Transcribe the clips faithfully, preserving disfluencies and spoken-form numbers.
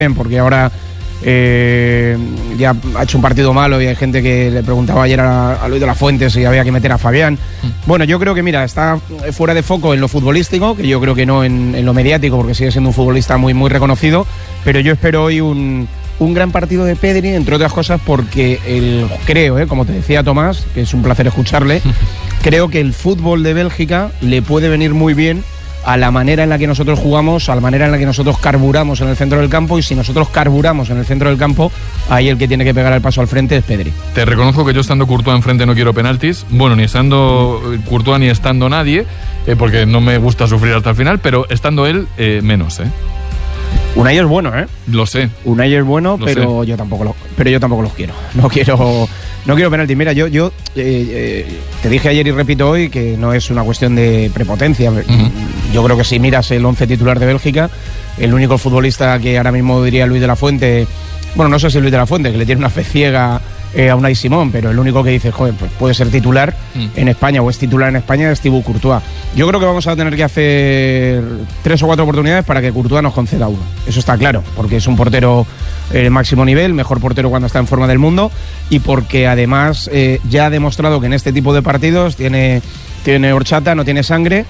porque ahora eh, ya ha hecho un partido malo y hay gente que le preguntaba ayer a, a Luis de la Fuente si había que meter a Fabián. Mm. Bueno, yo creo que, mira, está fuera de foco en lo futbolístico, que yo creo que no en, en lo mediático, porque sigue siendo un futbolista muy, muy reconocido, pero yo espero hoy un, un gran partido de Pedri, entre otras cosas porque el, creo, eh, como te decía Tomás, que es un placer escucharle, creo que el fútbol de Bélgica le puede venir muy bien a la manera en la que nosotros jugamos, a la manera en la que nosotros carburamos en el centro del campo, y si nosotros carburamos en el centro del campo, ahí el que tiene que pegar el paso al frente es Pedri. Te reconozco que yo estando Courtois enfrente no quiero penaltis, bueno, ni estando Courtois ni estando nadie, eh, porque no me gusta sufrir hasta el final, pero estando él, eh, menos, ¿eh? Unai es bueno, ¿eh? Lo sé. Unai es bueno, Lo pero sé. yo tampoco lo, pero yo tampoco los quiero. No quiero, no quiero penalti. Mira, yo, yo eh, eh, te dije ayer y repito hoy que no es una cuestión de prepotencia. Uh-huh. Yo creo que si miras el once titular de Bélgica, el único futbolista que ahora mismo diría Luis de la Fuente, bueno, no sé si Luis de la Fuente, que le tiene una fe ciega eh, a Unai Simón, pero el único que dice, joder, pues puede ser titular mm. en España o es titular en España es Thibaut Courtois. Yo creo que vamos a tener que hacer tres o cuatro oportunidades para que Courtois nos conceda uno. Eso está claro, porque es un portero de eh, máximo nivel, mejor portero cuando está en forma del mundo, y porque además eh, ya ha demostrado que en este tipo de partidos tiene, tiene horchata, no tiene sangre,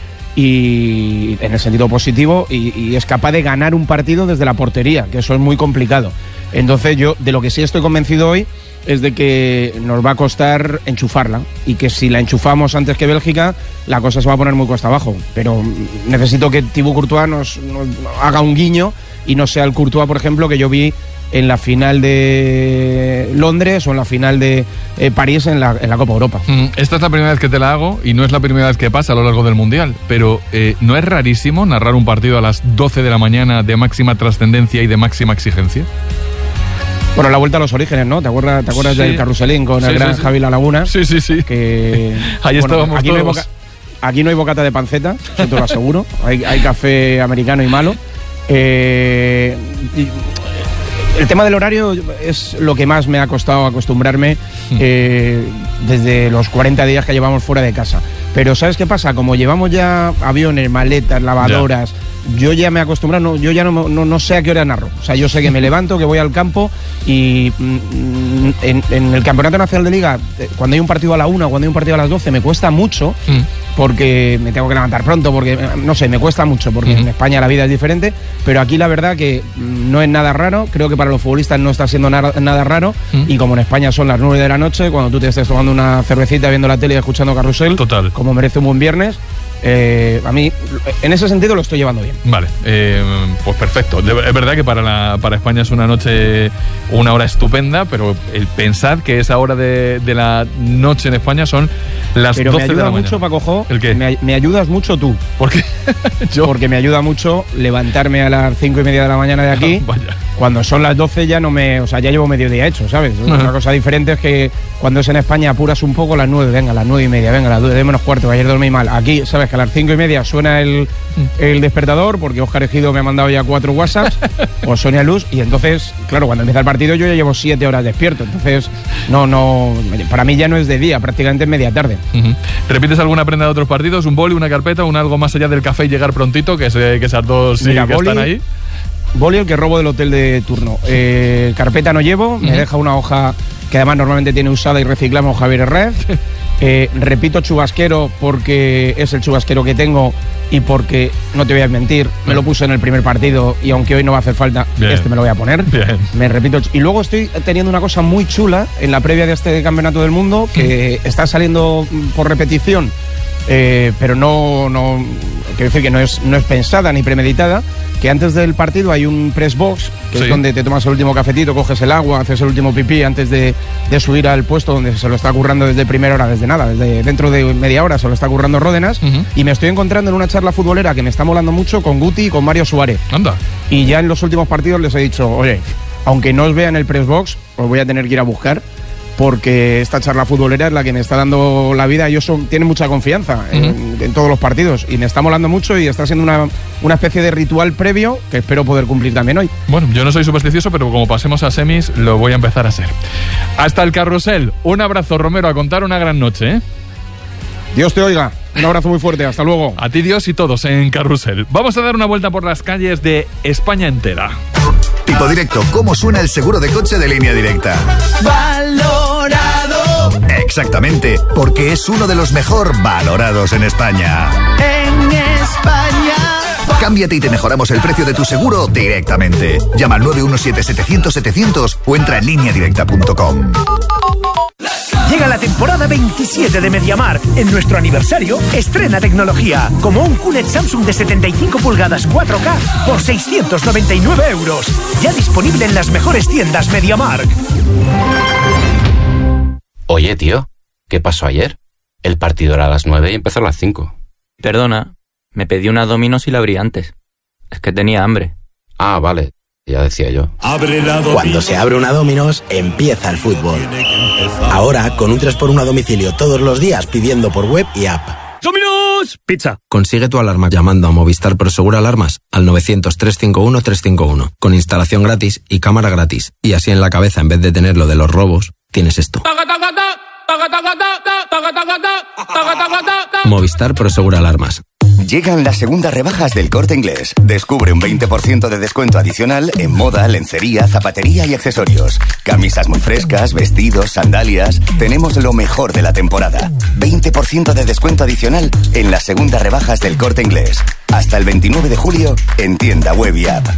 y en el sentido positivo, y, y es capaz de ganar un partido desde la portería, que eso es muy complicado. Entonces yo de lo que sí estoy convencido hoy es de que nos va a costar enchufarla, y que si la enchufamos antes que Bélgica, la cosa se va a poner muy cuesta abajo. Pero necesito que Thibaut Courtois nos, nos haga un guiño y no sea el Courtois, por ejemplo, que yo vi en la final de Londres o en la final de eh, París en la, en la Copa Europa. Esta es la primera vez que te la hago y no es la primera vez que pasa a lo largo del Mundial, pero eh, ¿no es rarísimo narrar un partido a las doce de la mañana de máxima trascendencia y de máxima exigencia? Bueno, la vuelta a los orígenes, ¿no? ¿Te acuerdas, te acuerdas sí. del carruselín con sí, el gran sí, sí. Javi La Laguna? Sí, sí, sí. Que, ahí bueno, estábamos aquí todos. No hay boca, aquí no hay bocata de panceta, eso te lo aseguro. hay, hay café americano y malo. Eh, y, el tema del horario es lo que más me ha costado acostumbrarme eh, desde los cuarenta días que llevamos fuera de casa. Pero ¿sabes qué pasa? Como llevamos ya aviones, maletas, lavadoras, ya. yo ya me he acostumbrado, no, yo ya no, no, no sé a qué hora narro. O sea, yo sé que me levanto, que voy al campo y mm, en, en el Campeonato Nacional de Liga, cuando hay un partido a la una, cuando hay un partido a las doce, me cuesta mucho mm. porque me tengo que levantar pronto, porque, no sé, me cuesta mucho, porque mm. en España la vida es diferente, pero aquí la verdad que no es nada raro, creo que para los futbolistas no está siendo nada, nada raro, mm. y como en España son las nueve de la noche, cuando tú te estés tomando una cervecita, viendo la tele y escuchando Carrusel, total, como merece un buen viernes, eh, a mí en ese sentido lo estoy llevando bien. Vale, eh, pues perfecto. Es verdad que para, la, para España es una noche, una hora estupenda, pero el pensad que esa hora de, de la noche en España son las pero doce de la mañana. Pero me ayuda mucho, Paco Jo. ¿El qué? Me, me ayudas mucho tú. ¿Por qué? ¿Yo? Porque me ayuda mucho levantarme a las cinco y media de la mañana de aquí. Vaya. Cuando son las doce ya no me... O sea, ya llevo mediodía hecho, ¿sabes? Uh-huh. Una cosa diferente es que cuando es en España apuras un poco, las nueve, venga, las nueve y media, venga, las nueve menos cuarto, ayer dormí mal. Aquí, ¿sabes? Que a las cinco y media suena el, el despertador, porque Óscar Ejido me ha mandado ya cuatro WhatsApps, o Sonia Luz, y entonces, claro, cuando empieza el partido yo ya llevo siete horas despierto. Entonces, no, no... Para mí ya no es de día, prácticamente es media tarde. Uh-huh. ¿Repites alguna prenda de otros partidos? ¿Un boli, una carpeta, un algo más allá del café y llegar prontito? Que, se, que esas dos Mira, sí, que boli, están ahí. Boli el que robo del hotel de turno. Eh, carpeta no llevo, me uh-huh. deja una hoja que además normalmente tiene usada y reciclamos Javier Herrez. Eh, repito chubasquero porque es el chubasquero que tengo y porque, no te voy a mentir, me lo puse en el primer partido y aunque hoy no va a hacer falta, Bien. este me lo voy a poner. Bien. Me repito. Y luego estoy teniendo una cosa muy chula en la previa de este Campeonato del Mundo que uh-huh. está saliendo por repetición. Eh, pero no, no quiero decir que no es, no es pensada ni premeditada, que antes del partido hay un press box, que sí. es donde te tomas el último cafetito, coges el agua, haces el último pipí antes de, de subir al puesto donde se lo está currando desde primera hora, desde nada, desde dentro de media hora se lo está currando Ródenas, uh-huh. y me estoy encontrando en una charla futbolera que me está molando mucho con Guti y con Mario Suárez. Anda. Y ya en los últimos partidos les he dicho, oye, aunque no os vean el press box, os voy a tener que ir a buscar, porque esta charla futbolera es la que me está dando la vida. Ellos son, tienen mucha confianza uh-huh. en, en todos los partidos y me está molando mucho y está siendo una, una especie de ritual previo que espero poder cumplir también hoy. Bueno, yo no soy supersticioso, pero como pasemos a semis lo voy a empezar a ser. Hasta el Carrusel. Un abrazo, Romero, a contar una gran noche, ¿eh? Dios te oiga. Un abrazo muy fuerte. Hasta luego. A ti, Dios, y todos en Carrusel. Vamos a dar una vuelta por las calles de España entera. Tipo Directo, ¿cómo suena el seguro de coche de Línea Directa? Valorado. Exactamente, porque es uno de los mejor valorados en España. En España. Cámbiate y te mejoramos el precio de tu seguro directamente. Llama al nueve uno siete setecientos setecientos o entra en línea directa punto com. Llega la temporada veintisiete de MediaMarkt. En nuestro aniversario, estrena tecnología, como un Q L E D Samsung de setenta y cinco pulgadas cuatro K por seiscientos noventa y nueve euros. Ya disponible en las mejores tiendas MediaMarkt. Oye, tío, ¿qué pasó ayer? El partido era a las nueve y empezó a las cinco. Perdona, me pedí una Domino's y la abrí antes. Es que tenía hambre. Ah, vale, ya decía yo. Cuando se abre una Domino's, empieza el fútbol. Ahora, con un tres por uno a domicilio todos los días, pidiendo por web y app. ¡Domino's! Pizza. Consigue tu alarma llamando a Movistar Prosegur Alarmas al novecientos, trescientos cincuenta y uno, trescientos cincuenta y uno, con instalación gratis y cámara gratis. Y así en la cabeza, en vez de tener lo de los robos, tienes esto. Movistar Prosegur Alarmas. Llegan las segundas rebajas del Corte Inglés. Descubre un veinte por ciento de descuento adicional en moda, lencería, zapatería y accesorios. Camisas muy frescas, vestidos, sandalias. Tenemos lo mejor de la temporada. veinte por ciento de descuento adicional en las segundas rebajas del Corte Inglés. Hasta el veintinueve de julio en tienda web y app.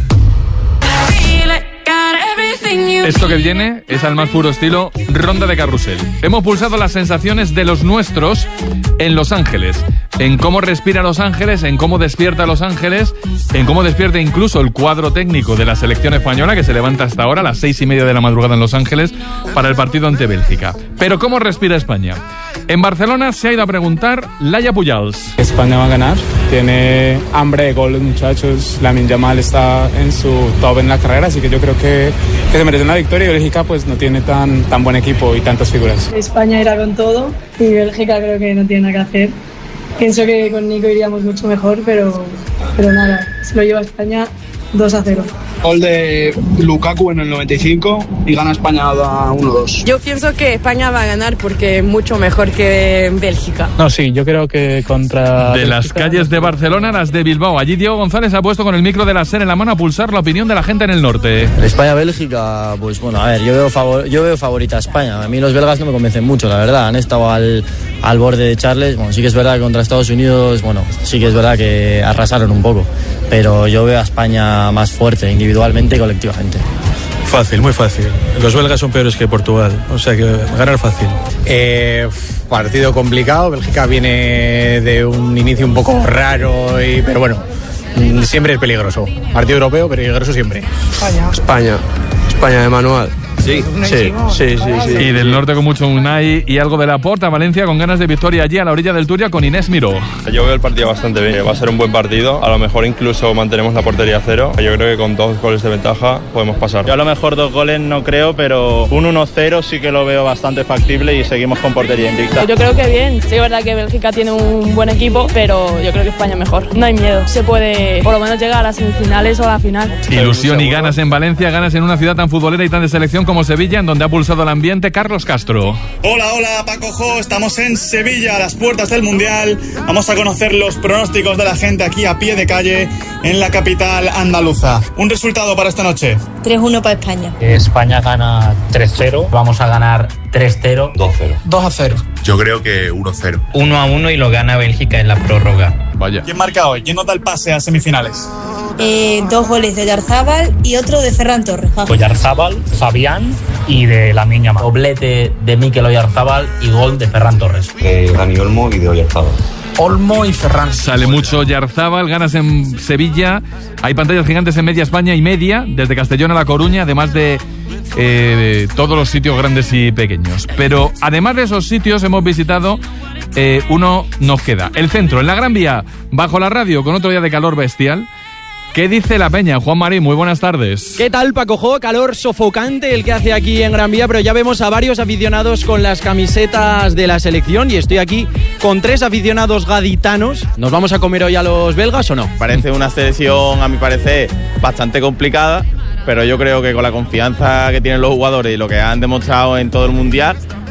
Esto que viene es al más puro estilo Ronda de Carrusel. Hemos pulsado las sensaciones de los nuestros en Los Ángeles, en cómo respira Los Ángeles, en cómo despierta Los Ángeles, en cómo despierta incluso el cuadro técnico de la selección española, que se levanta hasta ahora a las seis y media de la madrugada en Los Ángeles para el partido ante Bélgica. Pero ¿cómo respira España? En Barcelona se ha ido a preguntar Laia Pujals. España va a ganar, tiene hambre de gol los muchachos, Lamine Yamal está en su top en la carrera, así que yo creo que, que se merece una victoria y Bélgica pues no tiene tan, tan buen equipo y tantas figuras. España irá con todo y Bélgica creo que no tiene nada que hacer. Pienso que con Nico iríamos mucho mejor, pero, pero nada, se lo lleva España dos a cero. Gol de Lukaku en el noventa y cinco y gana España uno dos. Yo pienso que España va a ganar porque es mucho mejor que Bélgica. No, sí, yo creo que contra... De Bélgica, las calles de Barcelona, las de Bilbao. Allí Diego González ha puesto con el micro de la SER en la mano a pulsar la opinión de la gente en el norte. España-Bélgica, pues bueno, a ver, yo veo, favor, yo veo favorita a España. A mí los belgas no me convencen mucho, la verdad. Han estado al, al borde de Charles. Bueno, sí que es verdad que contra Estados Unidos, bueno, sí que es verdad que arrasaron un poco. Pero yo veo a España más fuerte, individualmente y colectivamente. Fácil, muy fácil. Los belgas son peores que Portugal, o sea que ganar fácil. Eh, partido complicado, Bélgica viene de un inicio un poco raro, y, pero bueno, siempre es peligroso. Partido europeo, peligroso siempre. España. España, España de manual. Sí, sí, sí, sí, sí. Y del norte con mucho Unai y algo de Laporta, Valencia con ganas de victoria allí a la orilla del Turia con Inés Miró. Yo veo el partido bastante bien, va a ser un buen partido, a lo mejor incluso mantenemos la portería a cero. Yo creo que con dos goles de ventaja podemos pasar. Yo a lo mejor dos goles no creo, pero un uno cero sí que lo veo bastante factible y seguimos con portería invicta. Yo creo que bien, sí es verdad que Bélgica tiene un buen equipo, pero yo creo que España mejor. No hay miedo, se puede por lo menos llegar a las semifinales o a la final. Ilusión y ganas en Valencia, ganas en una ciudad tan futbolera y tan de selección como Sevilla, en donde ha pulsado el ambiente Carlos Castro. Hola, hola, Paco Jo, estamos en Sevilla, a las puertas del Mundial. Vamos a conocer los pronósticos de la gente aquí a pie de calle en la capital andaluza. ¿Un resultado para esta noche? tres uno para España. España gana tres cero, vamos a ganar tres cero. dos cero. dos a cero. Yo creo que uno cero. uno a uno y lo gana Bélgica en la prórroga. Vaya. ¿Quién marca hoy? ¿Quién nota el pase a semifinales? Eh, dos goles de Oyarzábal y otro de Ferran Torres. Oyarzábal, Fabián y de Lamine Yamal. Doblete de Mikel Oyarzábal y gol de Ferran Torres. De Dani Olmo y de Oyarzábal. Olmo y Ferran. Sale mucho Oyarzábal, ganas en Sevilla. Hay pantallas gigantes en media España y media, desde Castellón a La Coruña, además de, eh, de todos los sitios grandes y pequeños. Pero además de esos sitios hemos visitado, eh, uno nos queda. El centro, en la Gran Vía, bajo la radio, con otro día de calor bestial. ¿Qué dice la peña? Juan Marín, muy buenas tardes. ¿Qué tal, Paco Jo? Calor sofocante el que hace aquí en Gran Vía, pero ya vemos a varios aficionados con las camisetas de la selección y estoy aquí con tres aficionados gaditanos. ¿Nos vamos a comer hoy a los belgas o no? Parece una selección, a mi parecer, bastante complicada, pero yo creo que con la confianza que tienen los jugadores y lo que han demostrado en todo el Mundial,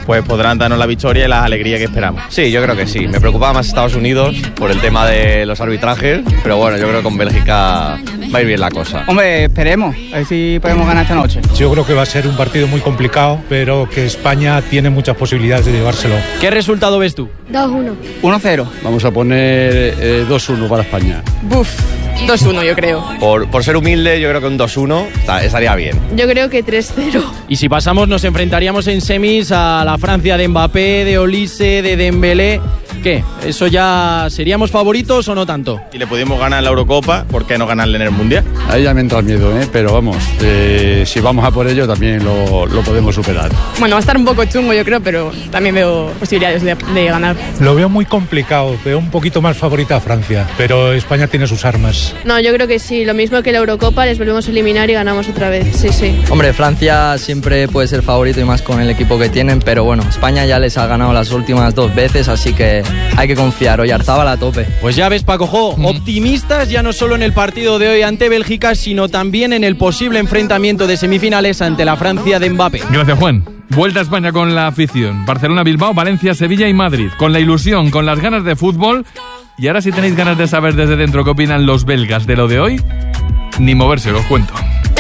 pues podrán darnos la victoria y la alegría que esperamos. Sí, yo creo que sí. Me preocupaba más Estados Unidos por el tema de los arbitrajes, pero bueno, yo creo que con Bélgica va a ir bien la cosa. Hombre, esperemos, a ver si podemos ganar esta noche. Yo creo que va a ser un partido muy complicado, pero que España tiene muchas posibilidades de llevárselo. ¿Qué resultado ves tú? dos uno. uno cero. Vamos a poner eh, dos uno para España. Buf, dos uno yo creo. Por, por ser humilde, yo creo que un dos uno estaría bien. Yo creo que tres cero. Y si pasamos, nos enfrentaríamos en semis a la Francia de Mbappé, de Olise, de Dembélé. ¿Qué? ¿Eso ya seríamos favoritos o no tanto? Si le pudimos ganar la Eurocopa, ¿por qué no ganarle en el Mundial? Ahí ya me entra el miedo, ¿eh? Pero vamos, eh, si vamos a por ello también lo, lo podemos superar. Bueno, va a estar un poco chungo yo creo, pero también veo posibilidades de, de ganar. Lo veo muy complicado, veo un poquito más favorita a Francia, pero España tiene sus armas. No, yo creo que sí, lo mismo que la Eurocopa, les volvemos a eliminar y ganamos otra vez, sí, sí. Hombre, Francia siempre puede ser favorito y más con el equipo que tienen, pero bueno, España ya les ha ganado las últimas dos veces, así que hay que confiar. Oyarzábal a tope. Pues ya ves, Paco Jo, mm. optimistas ya no solo en el partido de hoy ante Bélgica, sino también en el posible enfrentamiento de semifinales ante la Francia de Mbappé. Gracias, Juan. Vuelta a España con la afición. Barcelona, Bilbao, Valencia, Sevilla y Madrid. Con la ilusión, con las ganas de fútbol. Y ahora si tenéis ganas de saber desde dentro qué opinan los belgas de lo de hoy, ni moverse, os cuento.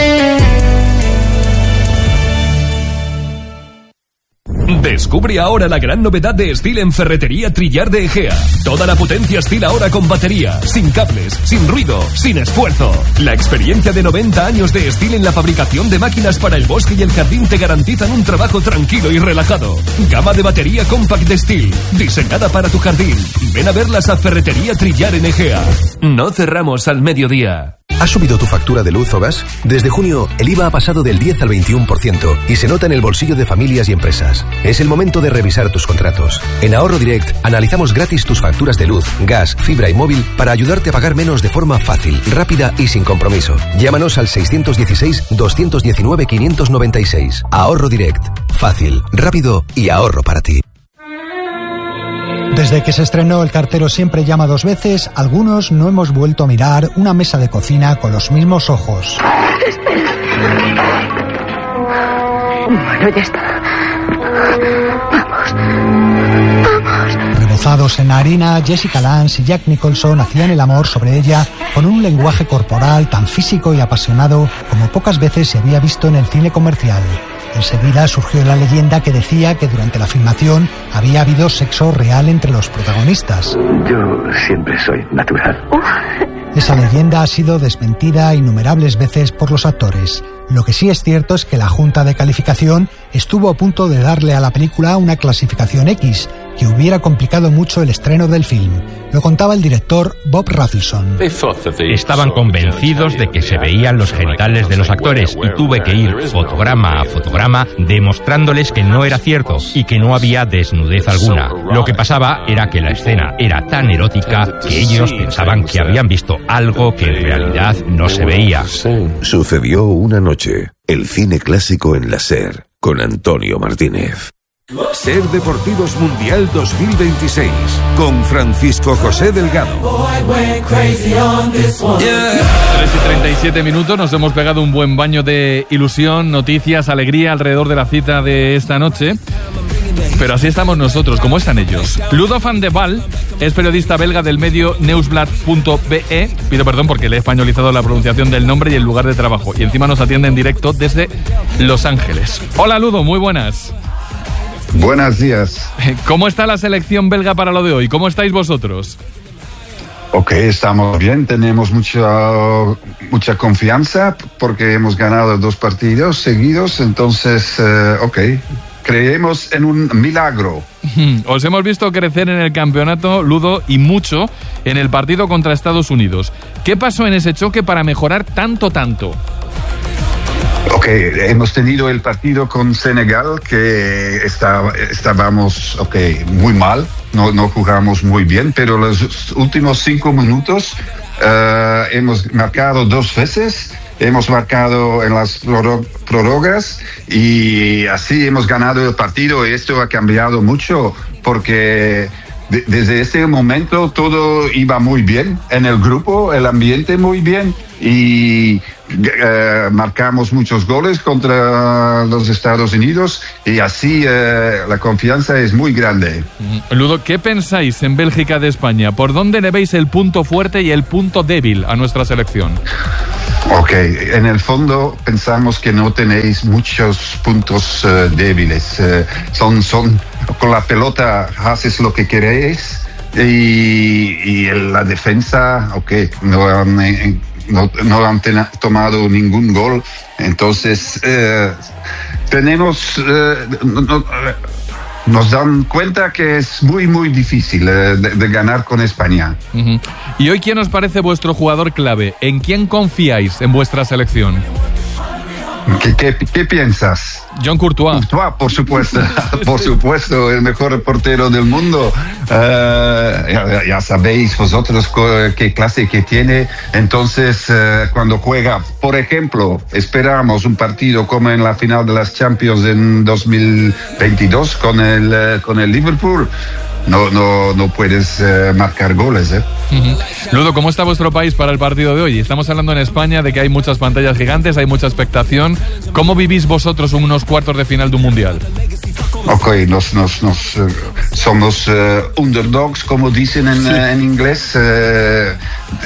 Descubre ahora la gran novedad de Stihl en Ferretería Trillar de Egea. Toda la potencia Stihl ahora con batería, sin cables, sin ruido, sin esfuerzo. La experiencia de noventa años de Stihl en la fabricación de máquinas para el bosque y el jardín te garantizan un trabajo tranquilo y relajado. Gama de batería compact de Stihl, diseñada para tu jardín. Ven a verlas a Ferretería Trillar en Egea. No cerramos al mediodía. ¿Has subido tu factura de luz o gas? Desde junio, el I V A ha pasado del diez al veintiuno por ciento y se nota en el bolsillo de familias y empresas. Es el momento de revisar tus contratos. En Ahorro Direct, analizamos gratis tus facturas de luz, gas, fibra y móvil para ayudarte a pagar menos de forma fácil, rápida y sin compromiso. Llámanos al seis uno seis, dos uno nueve, cinco nueve seis. Ahorro Direct. Fácil, rápido y ahorro para ti. Desde que se estrenó El cartero siempre llama dos veces, algunos no hemos vuelto a mirar una mesa de cocina con los mismos ojos. Bueno, ya está. Vamos. Vamos. Rebozados en harina, Jessica Lange y Jack Nicholson hacían el amor sobre ella con un lenguaje corporal tan físico y apasionado como pocas veces se había visto en el cine comercial. Enseguida surgió la leyenda que decía que durante la filmación había habido sexo real entre los protagonistas. Yo siempre soy natural. Esa leyenda ha sido desmentida innumerables veces por los actores. Lo que sí es cierto es que la Junta de Calificación estuvo a punto de darle a la película una clasificación X, que hubiera complicado mucho el estreno del film. Lo contaba el director Bob Rafelson. Estaban convencidos de que se veían los genitales de los actores y tuve que ir fotograma a fotograma demostrándoles que no era cierto y que no había desnudez alguna. Lo que pasaba era que la escena era tan erótica que ellos pensaban que habían visto algo que en realidad no se veía. Sucedió una noche. El cine clásico en la SER con Antonio Martínez. SER Deportivos Mundial dos mil veintiséis con Francisco José Delgado. tres y treinta y siete minutos, nos hemos pegado un buen baño de ilusión, noticias, alegría alrededor de la cita de esta noche. Pero así estamos nosotros, como están ellos. Ludo van de Waal es periodista belga del medio Nieuwsblad punto be. Pido perdón porque le he españolizado la pronunciación del nombre y el lugar de trabajo. Y encima nos atiende en directo desde Los Ángeles. Hola Ludo, muy buenas. Buenos días. ¿Cómo está la selección belga para lo de hoy? ¿Cómo estáis vosotros? Ok, estamos bien, tenemos mucha, mucha confianza porque hemos ganado dos partidos seguidos, entonces, uh, ok, creemos en un milagro. Os hemos visto crecer en el campeonato, Ludo, y mucho en el partido contra Estados Unidos. ¿Qué pasó en ese choque para mejorar tanto, tanto? Ok, hemos tenido el partido con Senegal que está, estábamos okay, muy mal, no, no jugamos muy bien, pero los últimos cinco minutos uh, hemos marcado dos veces, hemos marcado en las prórrogas y así hemos ganado el partido y esto ha cambiado mucho porque de, desde ese momento todo iba muy bien en el grupo, el ambiente muy bien. y eh, marcamos muchos goles contra los Estados Unidos y así eh, la confianza es muy grande. Ludo, ¿qué pensáis en Bélgica de España? ¿Por dónde le veis el punto fuerte y el punto débil a nuestra selección? Ok, en el fondo pensamos que no tenéis muchos puntos uh, débiles. Uh, son, son, con la pelota haces lo que queréis y, y en la defensa, ok, no han, eh, no, no han ten, tomado ningún gol. Entonces, uh, tenemos... Uh, no, no, nos dan cuenta que es muy, muy difícil eh, de, de ganar con España. Uh-huh. ¿Y hoy quién os parece vuestro jugador clave? ¿En quién confiáis en vuestra selección? ¿Qué, qué, qué piensas? John Courtois. Courtois, por supuesto, por supuesto, el mejor portero del mundo. Uh, ya, ya sabéis vosotros qué clase que tiene. Entonces, uh, cuando juega, por ejemplo, esperamos un partido como en la final de las Champions en dos mil veintidós con el, uh, con el Liverpool. No, no, no puedes uh, marcar goles, ¿eh? Uh-huh. Ludo, ¿cómo está vuestro país para el partido de hoy? Estamos hablando en España de que hay muchas pantallas gigantes, hay mucha expectación. ¿Cómo vivís vosotros unos cuartos de final de un mundial? Ok, nos, nos, nos, uh, somos uh, underdogs, como dicen en, sí. uh, en inglés. Uh,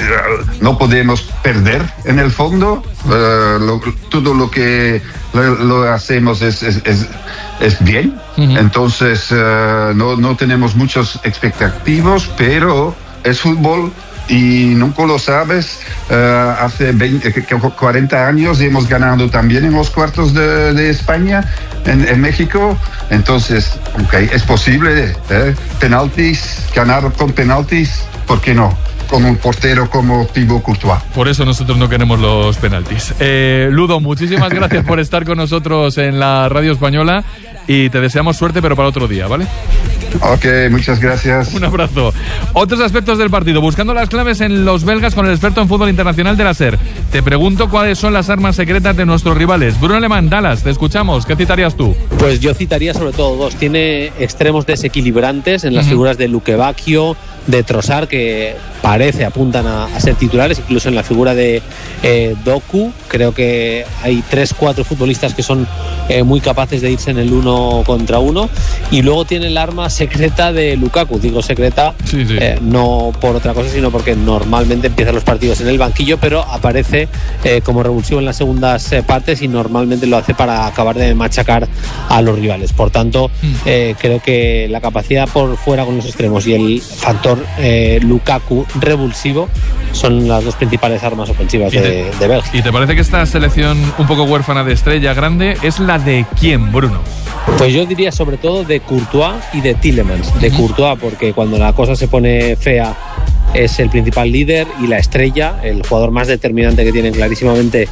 no podemos perder en el fondo. Uh, lo, todo lo que lo, lo hacemos es, es, es, es bien. Uh-huh. Entonces, uh, no, no tenemos muchas expectativas, pero es fútbol. Y nunca lo sabes, uh, hace veinte, cuarenta años hemos ganado también en los cuartos de, de España, en, en México. Entonces, okay, es posible, ¿eh? Penaltis, ganar con penaltis, ¿por qué no? Con un portero como Thibaut Courtois. Por eso nosotros no queremos los penaltis. Eh, Ludo, muchísimas gracias por estar con nosotros en la Radio Española y te deseamos suerte, pero para otro día, ¿vale? Ok, muchas gracias. Un abrazo. Otros aspectos del partido. Buscando las claves en los belgas con el experto en fútbol internacional de la SER. Te pregunto cuáles son las armas secretas de nuestros rivales. Bruno Alemán, Dallas, te escuchamos. ¿Qué citarías tú? Pues yo citaría sobre todo dos. Tiene extremos desequilibrantes en las uh-huh. figuras de Luque Bacchio, de Trossard, que parece apuntan a, a ser titulares, incluso en la figura de eh, Doku. Creo que hay tres, cuatro futbolistas que son eh, muy capaces de irse en el uno contra uno. Y luego tiene el arma secreta de Lukaku. Digo secreta, sí, sí. Eh, no por otra cosa, sino porque normalmente empiezan los partidos en el banquillo, pero aparece eh, como revulsivo en las segundas eh, partes y normalmente lo hace para acabar de machacar a los rivales. Por tanto, mm. eh, creo que la capacidad por fuera con los extremos y el factor eh, Lukaku revulsivo son las dos principales armas ofensivas de, te, de Bélgica. ¿Y te parece que esta selección un poco huérfana de estrella grande es la de quién, Bruno? Pues yo diría sobre todo de Courtois y de Tielemans. De Courtois porque cuando la cosa se pone fea es el principal líder y la estrella, el jugador más determinante que tiene clarísimamente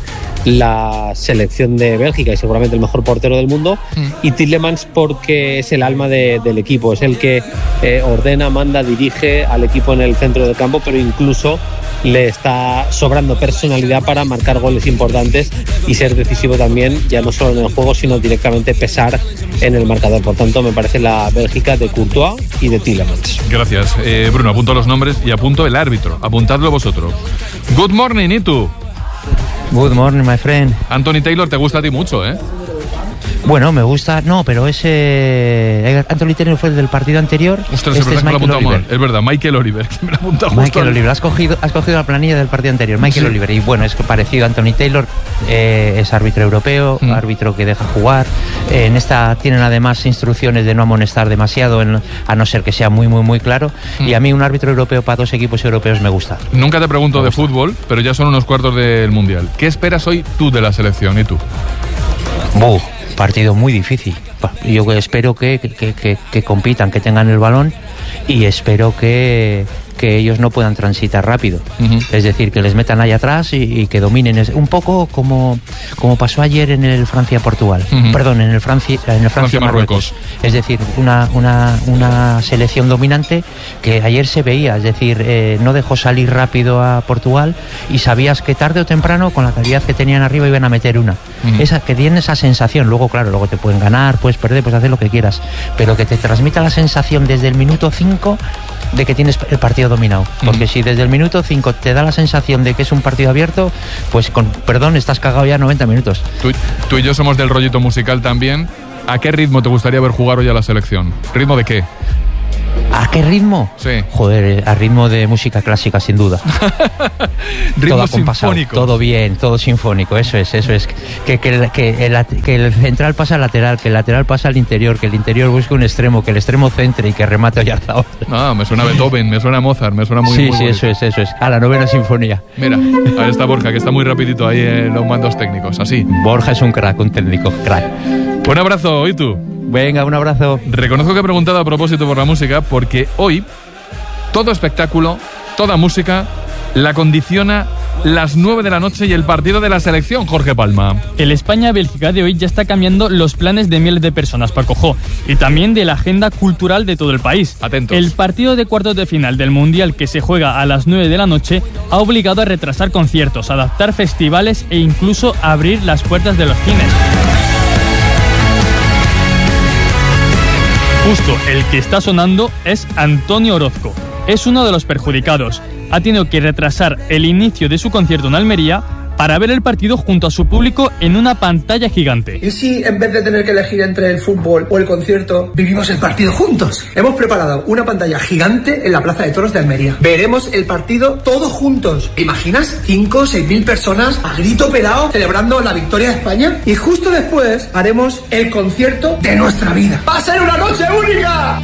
la selección de Bélgica y seguramente el mejor portero del mundo. Mm. Y Tielemans porque es el alma de, del equipo, es el que eh, ordena, manda, dirige al equipo en el centro del campo, pero incluso le está sobrando personalidad para marcar goles importantes y ser decisivo también, ya no solo en el juego, sino directamente pesar en el marcador. Por tanto, me parece la Bélgica de Courtois y de Tielemans. Gracias. Eh, Bruno, apunto los nombres y apunto el árbitro. Apuntadlo vosotros. Good morning, ¿y tú? Good morning, my friend. Anthony Taylor te gusta a ti mucho, ¿eh? Bueno, me gusta... No, pero ese... Anthony Taylor fue el del partido anterior. Ostras, este es, es verdad Michael Oliver. Es verdad, Michael Oliver. Que me lo apunta justo Michael al... Oliver. Has cogido, has cogido la planilla del partido anterior. Michael sí. Oliver. Y bueno, es parecido a Anthony Taylor. Eh, es árbitro europeo, mm. árbitro que deja jugar. Eh, en esta tienen además instrucciones de no amonestar demasiado, en, a no ser que sea muy, muy, muy claro. Mm. Y a mí un árbitro europeo para dos equipos europeos me gusta. Nunca te pregunto de fútbol, pero ya son unos cuartos del Mundial. ¿Qué esperas hoy tú de la selección y tú? Buh. Partido muy difícil. Yo espero que, que, que, que compitan, que tengan el balón y espero que, que ellos no puedan transitar rápido. Uh-huh. Es decir, que les metan ahí atrás y, y que dominen. Un poco como, como pasó ayer en el Francia-Portugal. Uh-huh. Perdón, en el Francia, en el Francia-Marruecos. Es decir, una, una, una selección dominante que ayer se veía. Es decir, eh, no dejó salir rápido a Portugal y sabías que tarde o temprano, con la calidad que tenían arriba, iban a meter una. Uh-huh. Esa, que tienen esa sensación. Luego, claro, luego te pueden ganar, puedes perder, puedes hacer lo que quieras. Pero que te transmita la sensación desde el minuto cinco de que tienes el partido dominado. Porque uh-huh. si desde el minuto cinco te da la sensación de que es un partido abierto, pues con perdón, estás cagado ya noventa minutos. Tú, tú y yo somos del rollito musical también. ¿A qué ritmo te gustaría ver jugar hoy a la selección? ¿Ritmo de qué? ¿A qué ritmo? Sí. Joder, a ritmo de música clásica, sin duda. Ritmo sinfónico. Todo bien, todo sinfónico, eso es, eso es. Que, que, que, el, que el central pasa al lateral, que el lateral pasa al interior, que el interior busque un extremo, que el extremo centre y que remate Oyarzábal. No, me suena a Beethoven, me suena a Mozart, me suena muy Sí, muy sí, bonito. eso es, eso es. A la novena sinfonía. Mira, ahí está Borja, que está muy rapidito ahí en los mandos técnicos, así. Borja es un crack, un técnico, crack. Un abrazo, ¿y tú? Venga, un abrazo. Reconozco que he preguntado a propósito por la música porque hoy todo espectáculo, toda música la condiciona las nueve de la noche y el partido de la selección, Jorge Palma. El España-Bélgica de hoy ya está cambiando los planes de miles de personas, Paco Jo, y también de la agenda cultural de todo el país. Atentos. El partido de cuartos de final del Mundial, que se juega a las nueve de la noche, ha obligado a retrasar conciertos, adaptar festivales e incluso abrir las puertas de los cines. Justo el que está sonando es Antonio Orozco. Es uno de los perjudicados. Ha tenido que retrasar el inicio de su concierto en Almería para ver el partido junto a su público en una pantalla gigante. ¿Y si en vez de tener que elegir entre el fútbol o el concierto, vivimos el partido juntos? Hemos preparado una pantalla gigante en la Plaza de Toros de Almería. Veremos el partido todos juntos. ¿Te imaginas? cinco o seis mil personas a grito pelado celebrando la victoria de España. Y justo después haremos el concierto de nuestra vida. ¡Va a ser una noche única!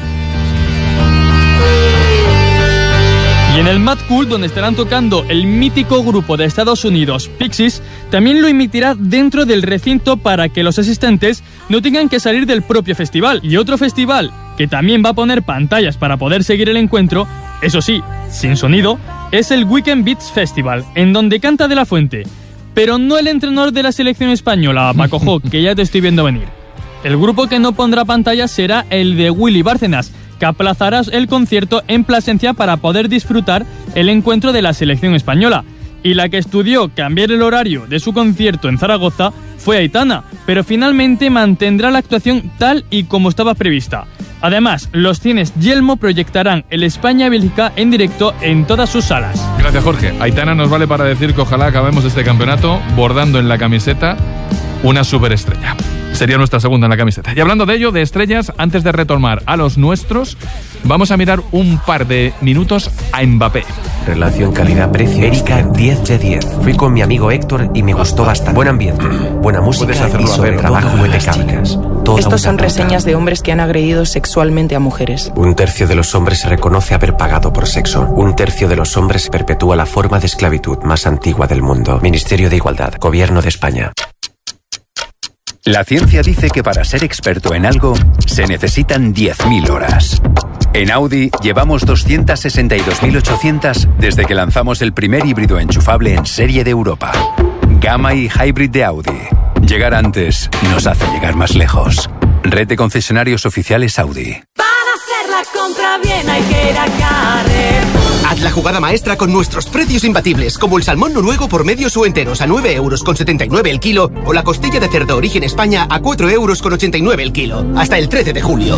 Y en el Mad Cool, donde estarán tocando el mítico grupo de Estados Unidos, Pixies, también lo emitirá dentro del recinto para que los asistentes no tengan que salir del propio festival. Y otro festival que también va a poner pantallas para poder seguir el encuentro, eso sí, sin sonido, es el Weekend Beats Festival, en donde canta De La Fuente. Pero no el entrenador de la selección española, Paco Jo, que ya te estoy viendo venir. El grupo que no pondrá pantallas será el de Willy Bárcenas, que aplazará el concierto en Plasencia para poder disfrutar el encuentro de la selección española. Y la que estudió cambiar el horario de su concierto en Zaragoza fue Aitana, pero finalmente mantendrá la actuación tal y como estaba prevista. Además, los cines Yelmo proyectarán el España-Bélgica en directo en todas sus salas. Gracias, Jorge. Aitana nos vale para decir que ojalá acabemos este campeonato bordando en la camiseta una superestrella. Sería nuestra segunda en la camiseta. Y hablando de ello, de estrellas, antes de retomar a los nuestros, vamos a mirar un par de minutos a Mbappé. Relación calidad-precio. Erika, diez de diez. Fui con mi amigo Héctor y me gustó bastante. Buen ambiente, buena música y sobre trabajo impecable. Estos son reseñas de hombres que han agredido sexualmente a mujeres. Un tercio de los hombres reconoce haber pagado por sexo. Un tercio de los hombres perpetúa la forma de esclavitud más antigua del mundo. Ministerio de Igualdad, Gobierno de España. La ciencia dice que para ser experto en algo se necesitan diez mil horas. En Audi llevamos doscientas sesenta y dos mil ochocientas desde que lanzamos el primer híbrido enchufable en serie de Europa. Gamma y Hybrid de Audi. Llegar antes nos hace llegar más lejos. Red de concesionarios oficiales Audi. Para hacer la compra bien hay que ir a Carrefour. Haz la jugada maestra con nuestros precios imbatibles, como el salmón noruego por medios o enteros a nueve euros con setenta y nueve el kilo o la costilla de cerdo origen España a cuatro euros con ochenta y nueve el kilo. Hasta el trece de julio.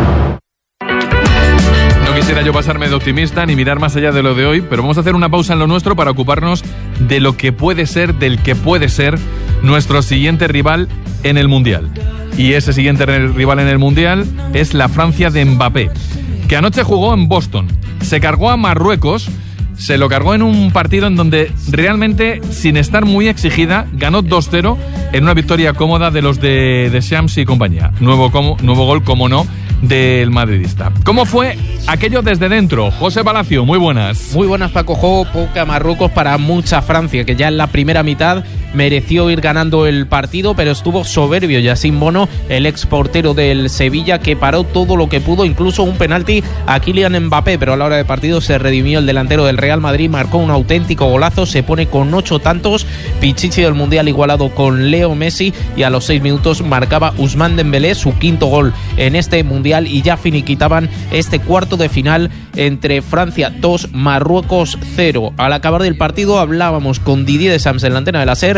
No quisiera yo pasarme de optimista ni mirar más allá de lo de hoy, pero vamos a hacer una pausa en lo nuestro para ocuparnos de lo que puede ser, del que puede ser nuestro siguiente rival en el Mundial. Y ese siguiente rival en el Mundial es la Francia de Mbappé, que anoche jugó en Boston. Se cargó a Marruecos, se lo cargó en un partido en donde realmente, sin estar muy exigida, ganó dos cero en una victoria cómoda de los de, de Shams y compañía. Nuevo, como, nuevo gol, como no, del madridista. ¿Cómo fue aquello desde dentro? José Palacio, muy buenas. Muy buenas, Paco Jo. Poca Marruecos para mucha Francia, que ya en la primera mitad mereció ir ganando el partido, pero estuvo soberbio Yacine Bono, el ex portero del Sevilla, que paró todo lo que pudo, incluso un penalti a Kylian Mbappé, pero a la hora de partido se redimió el delantero del Real Madrid, marcó un auténtico golazo, se pone con ocho tantos, Pichichi del Mundial igualado con Leo Messi, y a los seis minutos marcaba Ousmane Dembélé su quinto gol en este Mundial, y ya finiquitaban este cuarto de final entre Francia dos, Marruecos cero. Al acabar del partido hablábamos con Didier Deschamps en la antena de la SER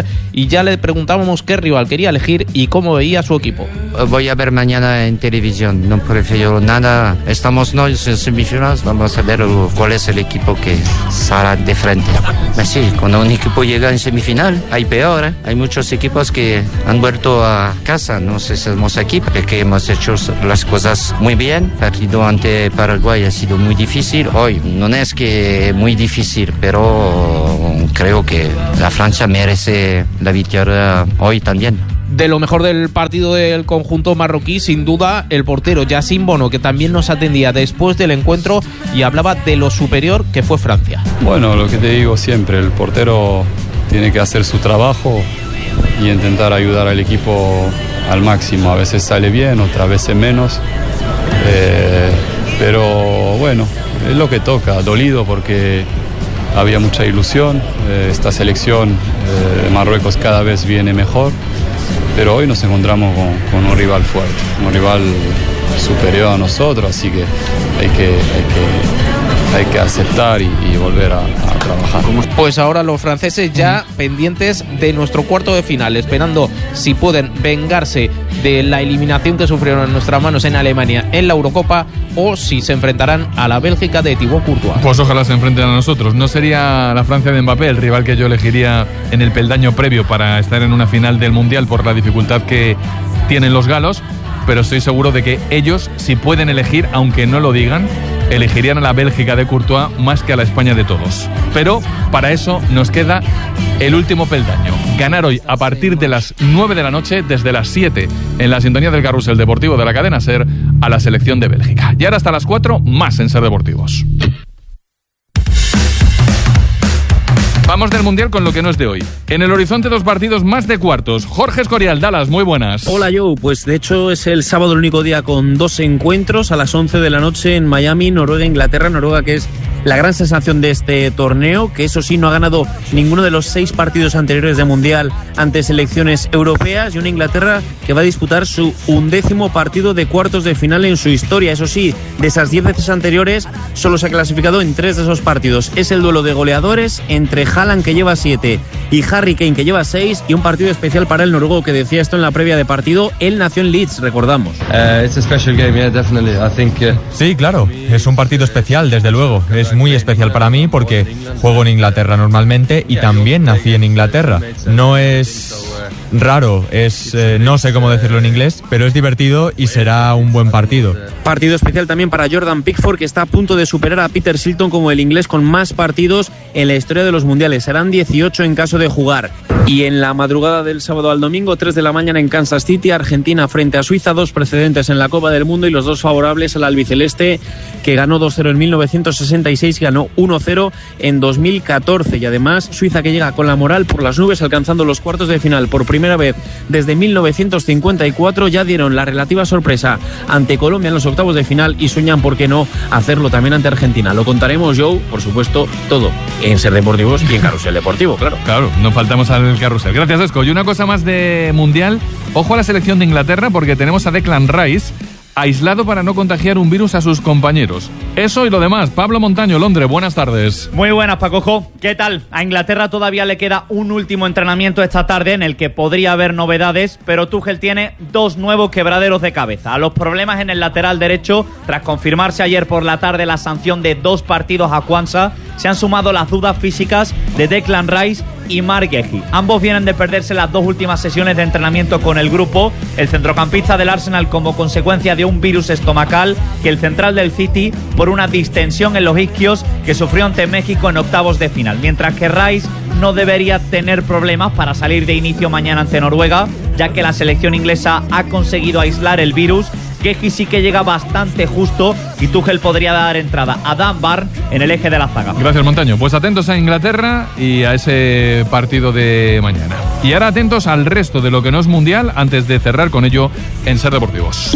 y ya le preguntábamos qué rival quería elegir y cómo veía su equipo. Voy a ver mañana en televisión, no prefiero nada. Estamos no en semifinales, vamos a ver cuál es el equipo que saldrá de frente. Pues sí, cuando un equipo llega en semifinal, hay peor, ¿eh? Hay muchos equipos que han vuelto a casa, no sé si somos aquí, porque hemos hecho las cosas muy bien. El partido ante Paraguay ha sido muy difícil. Hoy no es que muy difícil, pero creo que la Francia merece la victoria hoy también. De lo mejor del partido del conjunto marroquí, sin duda, el portero Yassine Bono, que también nos atendía después del encuentro y hablaba de lo superior que fue Francia. Bueno, lo que te digo siempre, el portero tiene que hacer su trabajo y intentar ayudar al equipo al máximo. A veces sale bien, otras veces menos, eh, pero bueno, es lo que toca, dolido porque había mucha ilusión. Eh, esta selección eh, de Marruecos cada vez viene mejor, pero hoy nos encontramos con, con un rival fuerte, un rival superior a nosotros, así que hay que, hay que, hay que aceptar y, y volver a, a trabajar. Pues ahora los franceses ya pendientes de nuestro cuarto de final, esperando si pueden vengarse de la eliminación que sufrieron en nuestras manos en Alemania en la Eurocopa o si se enfrentarán a la Bélgica de Thibaut Courtois. Pues ojalá se enfrenten a nosotros. No sería la Francia de Mbappé el rival que yo elegiría en el peldaño previo para estar en una final del Mundial por la dificultad que tienen los galos, pero estoy seguro de que ellos, si pueden elegir, aunque no lo digan, elegirían a la Bélgica de Courtois más que a la España de todos. Pero para eso nos queda el último peldaño. Ganar hoy a partir de las nueve de la noche, desde las siete, en la sintonía del Carrusel Deportivo de la cadena SER, a la selección de Bélgica. Y ahora hasta las cuatro, más en SER Deportivos. Vamos del Mundial con lo que no es de hoy. En el horizonte, dos partidos más de cuartos. Jorge Escorial, Dallas, muy buenas. Hola, Joe. Pues de hecho es el sábado el único día con dos encuentros a las once de la noche en Miami, Noruega, Inglaterra. Noruega, que es la gran sensación de este torneo, que eso sí no ha ganado ninguno de los seis partidos anteriores de Mundial ante selecciones europeas, y una Inglaterra que va a disputar su undécimo partido de cuartos de final en su historia. Eso sí, de esas diez veces anteriores solo se ha clasificado en tres de esos partidos. Es el duelo de goleadores entre Haaland, que lleva siete, y Harry Kane, que lleva seis, y un partido especial para el noruego, que decía esto en la previa de partido. Él nació en Leeds, recordamos. Uh, it's a special game, yeah, definitely. I think, uh... Sí, claro, es un partido especial, desde luego. Es muy especial para mí porque juego en Inglaterra normalmente y también nací en Inglaterra. No es raro, es eh, no sé cómo decirlo en inglés, pero es divertido y será un buen partido. Partido especial también para Jordan Pickford, que está a punto de superar a Peter Shilton como el inglés con más partidos en la historia de los mundiales. Serán dieciocho en caso de jugar. Y en la madrugada del sábado al domingo, tres de la mañana en Kansas City, Argentina frente a Suiza, dos precedentes en la Copa del Mundo y los dos favorables al albiceleste, que ganó dos cero en mil novecientos sesenta y seis y ganó uno cero en dos mil catorce. Y además Suiza, que llega con la moral por las nubes, alcanzando los cuartos de final por primera vez desde mil novecientos cincuenta y cuatro. Ya dieron la relativa sorpresa ante Colombia en los octavos de final y sueñan, por qué no, hacerlo también ante Argentina. Lo contaremos, Joe, por supuesto, todo en SER Deportivos y en Carrusel Deportivo, claro. Claro, no faltamos al carrusel. Gracias, Esco. Y una cosa más de Mundial. Ojo a la selección de Inglaterra, porque tenemos a Declan Rice aislado para no contagiar un virus a sus compañeros. Eso y lo demás. Pablo Montaño, Londres, buenas tardes. Muy buenas, Pacojo. ¿Qué tal? A Inglaterra todavía le queda un último entrenamiento esta tarde en el que podría haber novedades, pero Tuchel tiene dos nuevos quebraderos de cabeza. A los problemas en el lateral derecho, tras confirmarse ayer por la tarde la sanción de dos partidos a Kwanza, se han sumado las dudas físicas de Declan Rice y Marc Guehi. Ambos vienen de perderse las dos últimas sesiones de entrenamiento con el grupo. El centrocampista del Arsenal como consecuencia de un virus estomacal, que el central del City por una distensión en los isquios que sufrió ante México en octavos de final. Mientras que Rice no debería tener problemas para salir de inicio mañana ante Noruega, ya que la selección inglesa ha conseguido aislar el virus. Guehi sí que llega bastante justo y Tuchel podría dar entrada a Dan Burn en el eje de la zaga. Gracias, Montaño. Pues atentos a Inglaterra y a ese partido de mañana. Y ahora atentos al resto de lo que no es mundial antes de cerrar con ello en SER Deportivos.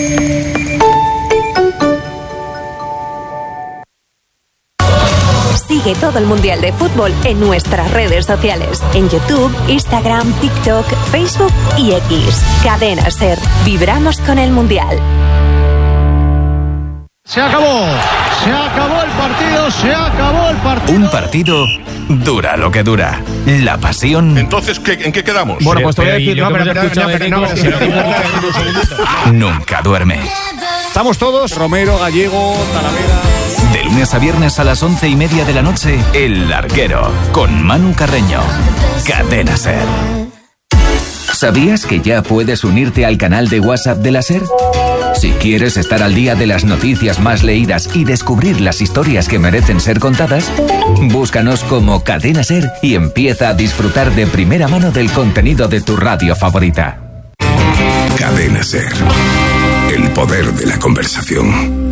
Sigue todo el Mundial de Fútbol en nuestras redes sociales. En YouTube, Instagram, TikTok, Facebook y X. Cadena SER. Vibramos con el Mundial. Se acabó. Se acabó el partido, se acabó el partido. Un partido dura lo que dura. La pasión. Entonces, ¿qué, ¿en qué quedamos? Bueno, pues te voy a decir, no, pero, pero, no, pero, no, pero, nunca duerme. Estamos todos, Romero, Gallego, Talavera. De lunes a viernes a las once y media de la noche, El Larguero, con Manu Carreño. Cadena SER. ¿Sabías que ya puedes unirte al canal de WhatsApp de la SER? Si quieres estar al día de las noticias más leídas y descubrir las historias que merecen ser contadas, búscanos como Cadena SER y empieza a disfrutar de primera mano del contenido de tu radio favorita. Cadena SER. El poder de la conversación.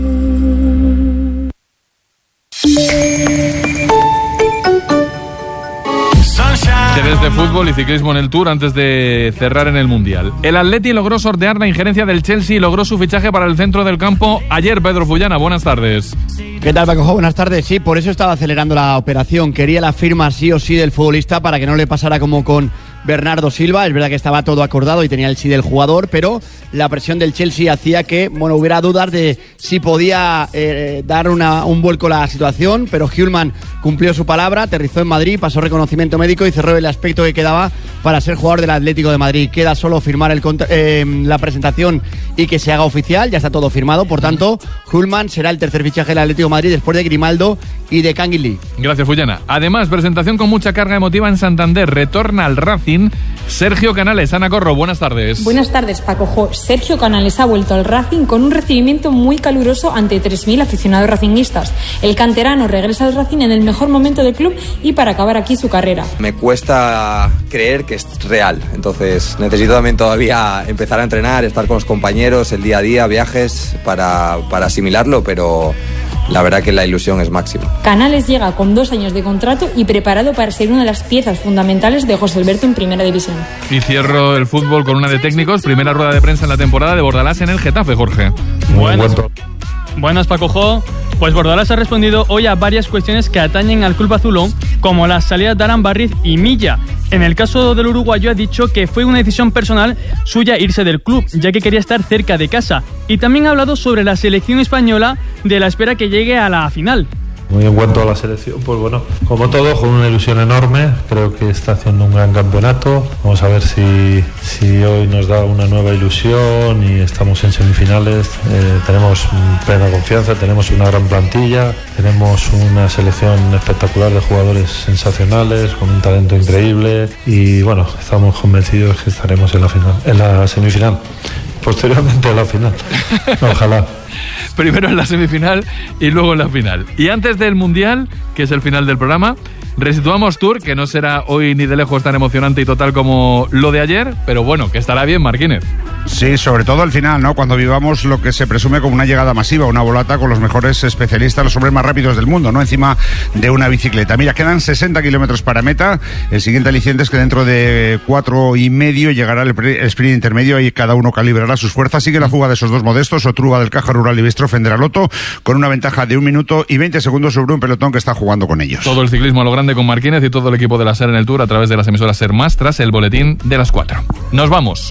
Interés de fútbol y ciclismo en el Tour antes de cerrar en el Mundial. El Atleti logró sortear la injerencia del Chelsea y logró su fichaje para el centro del campo ayer. Pedro Fullana, buenas tardes. ¿Qué tal, Paco? Buenas tardes. Sí, por eso estaba acelerando la operación. Quería la firma sí o sí del futbolista para que no le pasara como con Bernardo Silva. Es verdad que estaba todo acordado y tenía el sí del jugador, pero la presión del Chelsea hacía que, bueno, hubiera dudas de si podía eh, dar una, un vuelco a la situación, pero Hjulmand cumplió su palabra, aterrizó en Madrid, pasó reconocimiento médico y cerró el aspecto que quedaba para ser jugador del Atlético de Madrid. Queda solo firmar el contra- eh, la presentación y que se haga oficial, ya está todo firmado, por tanto, Hjulmand será el tercer fichaje del Atlético de Madrid después de Grimaldo y de Canguilí. Gracias, Fullana. Además, presentación con mucha carga emotiva en Santander. Retorna al Racing Sergio Canales. Ana Corro, buenas tardes. Buenas tardes, Paco Jo. Sergio Canales ha vuelto al Racing con un recibimiento muy caluroso ante tres mil aficionados racinguistas. El canterano regresa al Racing en el mejor momento del club y para acabar aquí su carrera. Me cuesta creer que es real, entonces necesito también todavía empezar a entrenar, estar con los compañeros, el día a día, viajes, para, para asimilarlo, pero la verdad que la ilusión es máxima. Canales llega con dos años de contrato y preparado para ser una de las piezas fundamentales de José Alberto en Primera División. Y cierro el fútbol con una de técnicos. Primera rueda de prensa en la temporada de Bordalás en el Getafe, Jorge. Buenas, buenas Paco Jo. Pues Bordalás ha respondido hoy a varias cuestiones que atañen al club azulón, como las salidas de Aran Barriz y Milla. En el caso del uruguayo ha dicho que fue una decisión personal suya irse del club, ya que quería estar cerca de casa. Y también ha hablado sobre la selección española de la espera que llegue a la final. Muy en cuanto a la selección, pues bueno, como todo, con una ilusión enorme. Creo que está haciendo un gran campeonato. Vamos a ver si, si hoy nos da una nueva ilusión y estamos en semifinales. Eh, tenemos plena confianza, tenemos una gran plantilla, tenemos una selección espectacular de jugadores sensacionales, con un talento increíble y bueno, estamos convencidos que estaremos en la final, en la semifinal. Posteriormente a la final. Ojalá. Primero en la semifinal y luego en la final. Y antes del Mundial, que es el final del programa, resituamos Tour, que no será hoy ni de lejos tan emocionante y total como lo de ayer, pero bueno, que estará bien, Marquínez. Sí, sobre todo al final, ¿no? Cuando vivamos lo que se presume como una llegada masiva, una volata con los mejores especialistas, los hombres más rápidos del mundo, ¿no? Encima de una bicicleta. Mira, quedan sesenta kilómetros para meta. El siguiente aliciente es que dentro de cuatro y medio llegará el, el sprint intermedio y cada uno calibrará sus fuerzas. Sigue la fuga de esos dos modestos, Otruga del Caja Rural y Bistro Fenderaloto, con una ventaja de un minuto y veinte segundos sobre un pelotón que está jugando con ellos. Todo el ciclismo a lo grande con Marquínez y todo el equipo de la SER en el Tour a través de las emisoras SER Más tras el boletín de las cuatro. Nos vamos.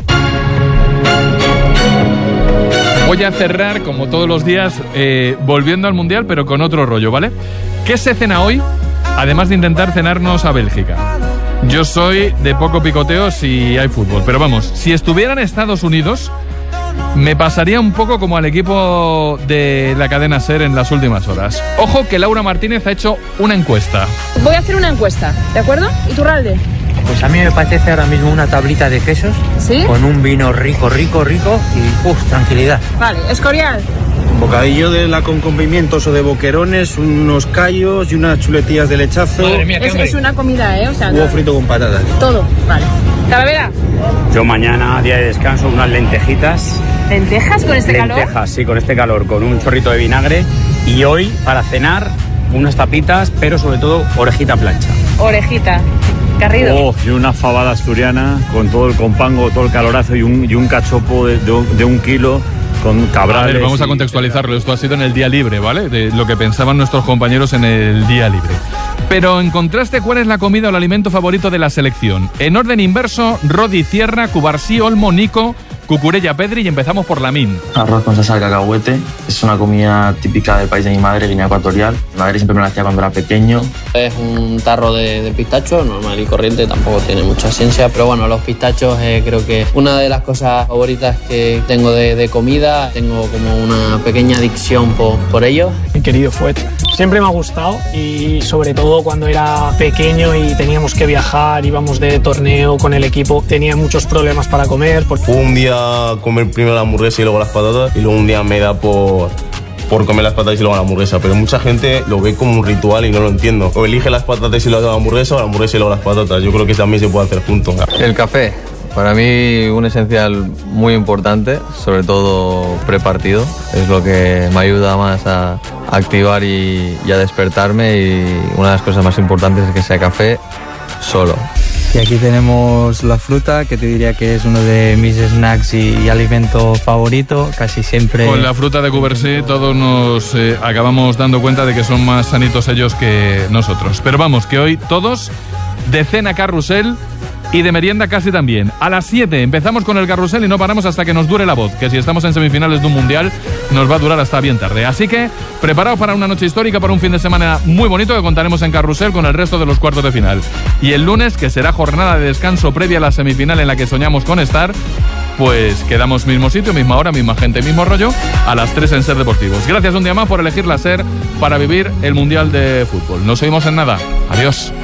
Voy a cerrar, como todos los días, eh, volviendo al Mundial, pero con otro rollo, ¿vale? ¿Qué se cena hoy? Además de intentar cenarnos a Bélgica. Yo soy de poco picoteo si hay fútbol, pero vamos, si estuviera en Estados Unidos, me pasaría un poco como al equipo de la cadena SER en las últimas horas. Ojo que Laura Martínez ha hecho una encuesta. Voy a hacer una encuesta, ¿de acuerdo? ¿Iturralde? Pues a mí me apetece ahora mismo una tablita de quesos, ¿sí? Con un vino rico, rico, rico y ¡uf! Tranquilidad. Vale, Escorial. Bocadillo de lacón con pimientos o de boquerones, unos callos y unas chuletillas de lechazo. Madre mía, qué es, es una comida, ¿eh? O sea, huevo no, frito con patatas. Todo, vale. ¿Talavera? Yo mañana, día de descanso, unas lentejitas. ¿Lentejas con este lentejas, calor? Lentejas, sí, con este calor, con un chorrito de vinagre. Y hoy, para cenar, unas tapitas, pero sobre todo orejita plancha. Orejita. Garrido. Oh, y una fabada asturiana con todo el compango, todo el calorazo y un, y un cachopo de, de, un, de un kilo con cabrales. A ver, vamos a contextualizarlo. Esto ha sido en el día libre, ¿vale? De lo que pensaban nuestros compañeros en el día libre. Pero en contraste, ¿cuál es la comida o el alimento favorito de la selección? En orden inverso, Rodi Cierra, Cubarsí, Olmo, Nico, Cucurella, Pedri y empezamos por Lamine. Arroz con salsa de cacahuete. Es una comida típica del país de mi madre, Guinea Ecuatorial. Mi madre siempre me la hacía cuando era pequeño. Es un tarro de, de pistacho, normal y corriente, tampoco tiene mucha ciencia, pero bueno, los pistachos eh, creo que una de las cosas favoritas que tengo de, de comida. Tengo como una pequeña adicción por, por ellos. Mi querido fuet. Siempre me ha gustado y sobre todo cuando era pequeño y teníamos que viajar, íbamos de torneo con el equipo, tenía muchos problemas para comer. Un día comer primero la hamburguesa y luego las patatas y luego un día me da por... por comer las patatas y luego la hamburguesa, pero mucha gente lo ve como un ritual y no lo entiendo. O elige las patatas y luego la hamburguesa o la hamburguesa y luego las patatas. Yo creo que también se puede hacer juntos. El café, para mí un esencial muy importante, sobre todo prepartido. Es lo que me ayuda más a activar y, y a despertarme, y una de las cosas más importantes es que sea café solo. Y aquí tenemos la fruta, que te diría que es uno de mis snacks y, y alimento favorito, casi siempre. Con la fruta de Coubercy todos nos eh, acabamos dando cuenta de que son más sanitos ellos que nosotros. Pero vamos, que hoy todos de cena carrusel y de merienda casi también. A las siete empezamos con el carrusel y no paramos hasta que nos dure la voz, que si estamos en semifinales de un mundial nos va a durar hasta bien tarde. Así que preparaos para una noche histórica, para un fin de semana muy bonito que contaremos en carrusel con el resto de los cuartos de final. Y el lunes, que será jornada de descanso previa a la semifinal en la que soñamos con estar, pues quedamos mismo sitio, misma hora, misma gente, mismo rollo, a las tres en Ser Deportivos. Gracias un día más por elegir la SER para vivir el Mundial de Fútbol. Nos oímos en nada. Adiós.